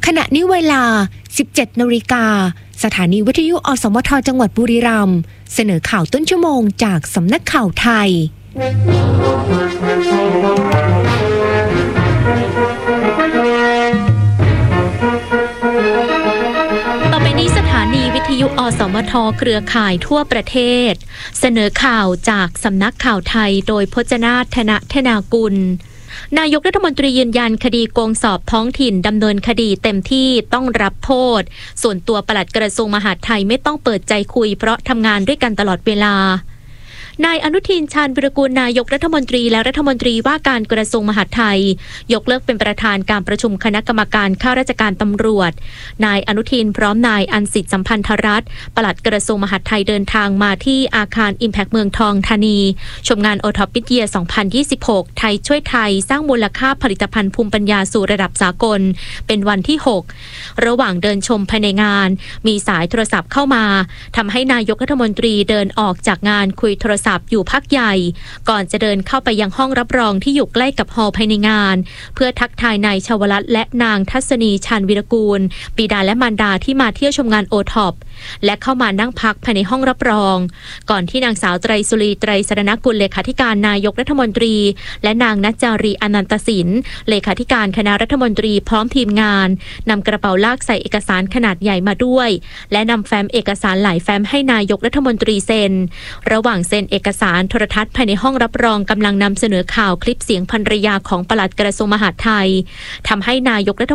ขณะนี้เวลา 17 นาฬิกาสถานีวิทยุอสมทจังหวัดบุรีรัมย์เสนอข่าวต้นชั่วโมงจากสำนักข่าวไทยต่อไปนี้สถานีวิทยุอสมทเครือข่ายทั่วประเทศเสนอข่าวจากสำนักข่าวไทยโดยพจนาถ ธนธนากุลนายกรัฐมนตรียืนยันคดีโกงสอบท้องถิ่นดำเนินคดีเต็มที่ต้องรับโทษส่วนตัวปลัดกระทรวงมหาดไทยไม่ต้องเปิดใจคุยเพราะทำงานด้วยกันตลอดเวลานายอนุทินชาญวิรากูลนายกรัฐมนตรีและรัฐมนตรีว่าการกระทรวงมหาดไทยยกเลิกเป็นประธานการประชุมคณะกรรมการข้าราชการตำรวจนายอนุทินพร้อมนายอันสิทธิ์สัมพันธรัตน์ปลัดกระทรวงมหาดไทยเดินทางมาที่อาคาร Impact เมืองทองธานีชมงาน OTOP Mid Year 2026 ไทยช่วยไทยสร้างมูลค่าผลิตภัณฑ์ภูมิปัญญาสู่ระดับสากลเป็นวันที่ 6 ระหว่างเดินชมภายในงานมีสายโทรศัพท์เข้ามาทำให้นายกรัฐมนตรีเดินออกจากงานคุยโทรศัพท์อยู่พักใหญ่ก่อนจะเดินเข้าไปยังห้องรับรองที่อยู่ใกล้กับฮอลล์ภายในงานเพื่อทักทายนายชวรัตน์และนางทัศนีชาญวิรากูลบิดาและมารดาที่มาเที่ยวชมงานโอท็อปและเข้ามานั่งพักภายในห้องรับรองก่อนที่นางสาวไตรสุรีไตรสรณกุลเลขาธิการนายกรัฐมนตรีและนางณจารีอนันตสินเลขาธิการคณะรัฐมนตรีพร้อมทีมงานนำกระเป๋าลากใส่เอกสารขนาดใหญ่มาด้วยและนำแฟ้มเอกสารหลายแฟ้มให้นายกรัฐมนตรีเซ็นระหว่างเซ็นเอกสารโทรทัศน์ภายในห้องรับรองกำลังนำเสนอข่าวคลิปเสียงภรรยาของปลัดกระทรวงมหาดไทยทำให้นายกรัฐ